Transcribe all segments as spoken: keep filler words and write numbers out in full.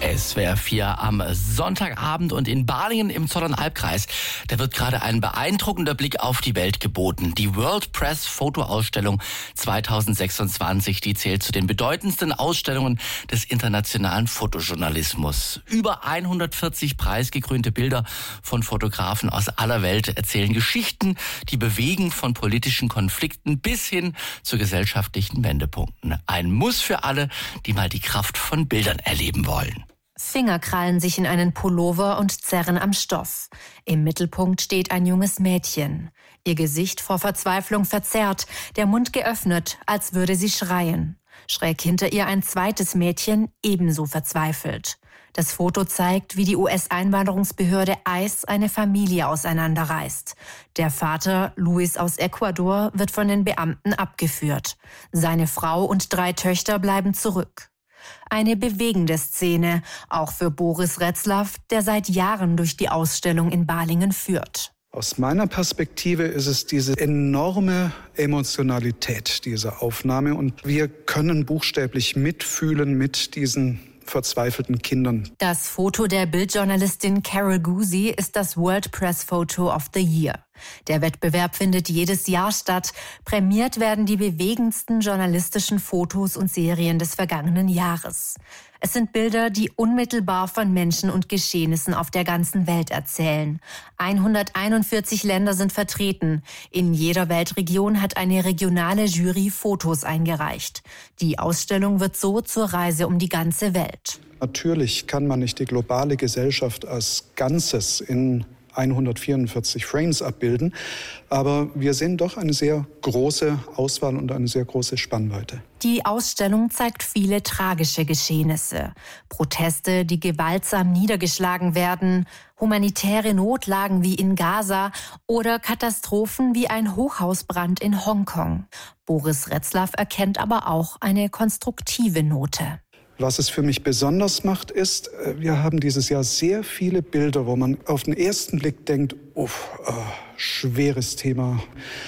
S W R vier am Sonntagabend und in Balingen im Zollernalbkreis. Da wird gerade ein beeindruckender Blick auf die Welt geboten. Die World Press Fotoausstellung zweitausendsechsundzwanzig, die zählt zu den bedeutendsten Ausstellungen des internationalen Fotojournalismus. Über hundertvierzig preisgekrönte Bilder von Fotografen aus aller Welt erzählen Geschichten, die bewegen, von politischen Konflikten bis hin zu gesellschaftlichen Wendepunkten. Ein Muss für alle, die mal die Kraft von Bildern erleben wollen. Finger krallen sich in einen Pullover und zerren am Stoff. Im Mittelpunkt steht ein junges Mädchen. Ihr Gesicht vor Verzweiflung verzerrt, der Mund geöffnet, als würde sie schreien. Schräg hinter ihr ein zweites Mädchen, ebenso verzweifelt. Das Foto zeigt, wie die U S-Einwanderungsbehörde ICE eine Familie auseinanderreißt. Der Vater, Luis aus Ecuador, wird von den Beamten abgeführt. Seine Frau und drei Töchter bleiben zurück. Eine bewegende Szene, auch für Boris Retzlaff, der seit Jahren durch die Ausstellung in Balingen führt. Aus meiner Perspektive ist es diese enorme Emotionalität dieser Aufnahme und wir können buchstäblich mitfühlen mit diesen verzweifelten Kindern. Das Foto der Bildjournalistin Carol Guzy ist das World Press Photo of the Year. Der Wettbewerb findet jedes Jahr statt. Prämiert werden die bewegendsten journalistischen Fotos und Serien des vergangenen Jahres. Es sind Bilder, die unmittelbar von Menschen und Geschehnissen auf der ganzen Welt erzählen. hunderteinundvierzig Länder sind vertreten. In jeder Weltregion hat eine regionale Jury Fotos eingereicht. Die Ausstellung wird so zur Reise um die ganze Welt. Natürlich kann man nicht die globale Gesellschaft als Ganzes in hundertvierundvierzig Frames abbilden, aber wir sehen doch eine sehr große Auswahl und eine sehr große Spannweite. Die Ausstellung zeigt viele tragische Geschehnisse. Proteste, die gewaltsam niedergeschlagen werden, humanitäre Notlagen wie in Gaza oder Katastrophen wie ein Hochhausbrand in Hongkong. Boris Retzlaff erkennt aber auch eine konstruktive Note. Was es für mich besonders macht, ist, wir haben dieses Jahr sehr viele Bilder, wo man auf den ersten Blick denkt, uff, oh, schweres Thema.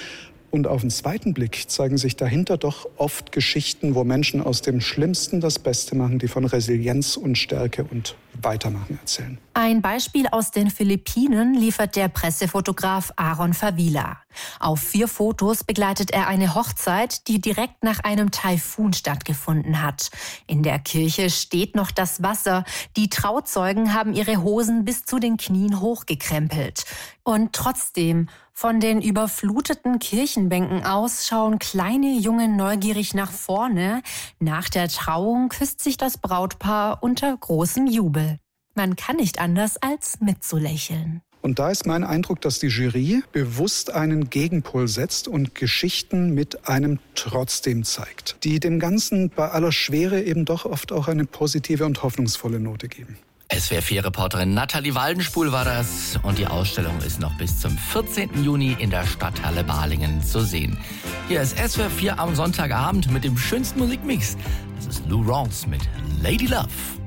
Und auf den zweiten Blick zeigen sich dahinter doch oft Geschichten, wo Menschen aus dem Schlimmsten das Beste machen, die von Resilienz und Stärke und Weitermachen erzählen. Ein Beispiel aus den Philippinen liefert der Pressefotograf Aaron Favila. Auf vier Fotos begleitet er eine Hochzeit, die direkt nach einem Taifun stattgefunden hat. In der Kirche steht noch das Wasser. Die Trauzeugen haben ihre Hosen bis zu den Knien hochgekrempelt. Und trotzdem, von den überfluteten Kirchenbänken aus schauen kleine Jungen neugierig nach vorne. Nach der Trauung küsst sich das Brautpaar unter großem Jubel. Man kann nicht anders als mitzulächeln. Und da ist mein Eindruck, dass die Jury bewusst einen Gegenpol setzt und Geschichten mit einem Trotzdem zeigt, die dem Ganzen bei aller Schwere eben doch oft auch eine positive und hoffnungsvolle Note geben. S W R vier Reporterin Nathalie Waldenspul war das und die Ausstellung ist noch bis zum vierzehnten Juni in der Stadthalle Balingen zu sehen. Hier ist S W R vier am Sonntagabend mit dem schönsten Musikmix. Das ist Lou Rawls mit Lady Love.